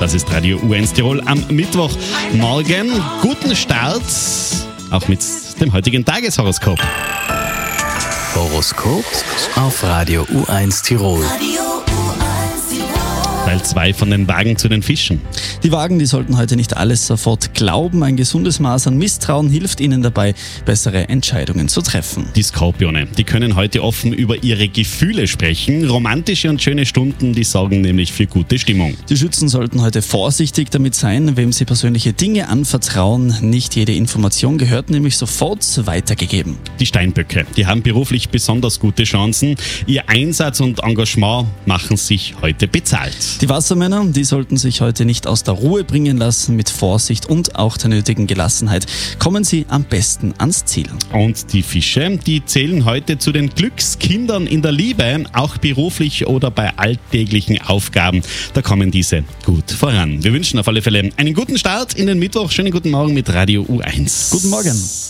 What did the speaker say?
Das ist Radio U1 Tirol am Mittwochmorgen. Guten Start, auch mit dem heutigen Tageshoroskop. Horoskop auf Radio U1 Tirol. Teil 2 von den Wagen zu den Fischen. Die Wagen, die sollten heute nicht alles sofort glauben. Ein gesundes Maß an Misstrauen hilft ihnen dabei, bessere Entscheidungen zu treffen. Die Skorpione, die können heute offen über ihre Gefühle sprechen. Romantische und schöne Stunden, die sorgen nämlich für gute Stimmung. Die Schützen sollten heute vorsichtig damit sein, wem sie persönliche Dinge anvertrauen. Nicht jede Information gehört nämlich sofort weitergegeben. Die Steinböcke, die haben beruflich besonders gute Chancen. Ihr Einsatz und Engagement machen sich heute bezahlt. Die Wassermänner, die sollten sich heute nicht aus der Ruhe bringen lassen. Mit Vorsicht und auch der nötigen Gelassenheit kommen sie am besten ans Ziel. Und die Fische, die zählen heute zu den Glückskindern in der Liebe, auch beruflich oder bei alltäglichen Aufgaben. Da kommen diese gut voran. Wir wünschen auf alle Fälle einen guten Start in den Mittwoch. Schönen guten Morgen mit Radio U1. Guten Morgen.